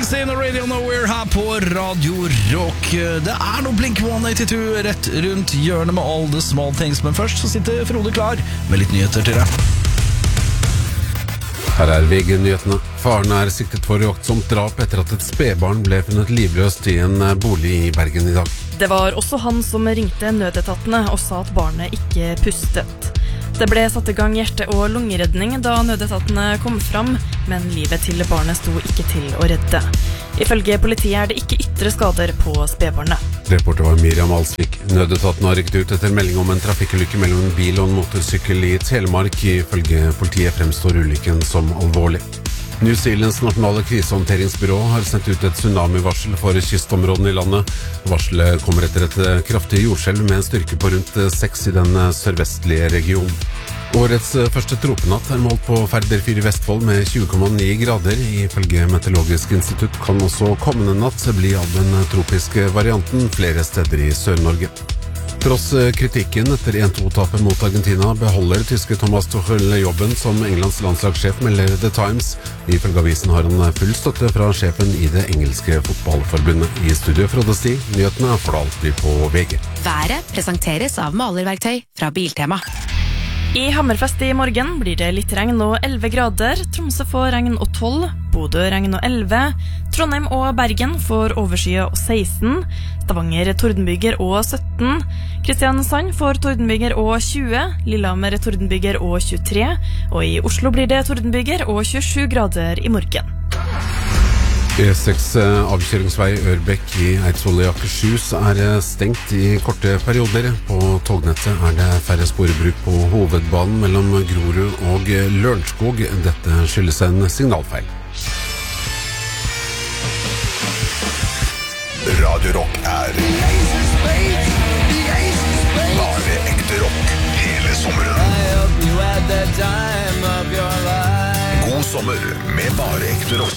Springsteen og Radio Nowhere her på Radio Rock. Det noe Blink-182 rett rundt hjørnet med all the small things. Men først så sitter Frode klar med litt nyheter til deg. Her VG-nyhetene. Faren siktet for uaktsomt drap etter at et spedbarn ble funnet livløst i en bolig i Bergen i dag. Det var også han som ringte nødetatene og sa at barnet ikke pustet. Det ble satt i gang hjerte- og lungeredning da nødetatene kom fram, men livet til barnet sto ikke til å redde. Ifølge politiet det ikke ytre skader på spedbarnet. Reporter var Miriam Alsvik. Nødetaten har rykket ut etter melding om en trafikkulykke mellom en bil og en motorsykkel i Telemark. Ifølge politiet fremstår ulykken som alvorlig. New Zealands nasjonale krisehåndteringsbyrå har sendt ut et tsunami-varsel for kystområdene i landet. Varselet kommer etter et kraftig jordskjelv med en styrke på rundt 6 i den sørvestlige regionen. Årets første tropenatt målt på Færder 4 i Vestfold med 20,9 grader. Ifølge Meteorologisk institutt kan også kommende natt bli av den tropiske varianten flere steder i Sør-Norge. Tross kritikken etter 1-2-tapet mot Argentina beholder tyske Thomas Tuchel jobben som Englands landslagssjef, melder The Times. Ifølge avisen har han full støtte fra sjefen i det engelske fotballforbundet. I studio Frode Sti, nyhetene får alltid på VG. Været presenteres av malerverktøy fra Biltema. I Hammerfest i morgen blir det litt regn og 11 grader. Tromsø får regn og 12, Bodø regn og 11, Trondheim og Bergen får overskye og 16, Stavanger tordenbyger og 17, Kristiansand får tordenbyger og 20, Lillehammer tordenbyger og 23, og i Oslo blir det tordenbyger og 27 grader i morgen. E6 avkjøringsvei Ørbekk i Eidsvoll i Akershus stengt i korte perioder. På tognettet det færre sporbruk på hovedbanen mellom Grorud og Lørenskog. Dette skyldes en signalfeil. Radio Rock bare ekte rock hele sommeren. God sommer med bare ekte rock.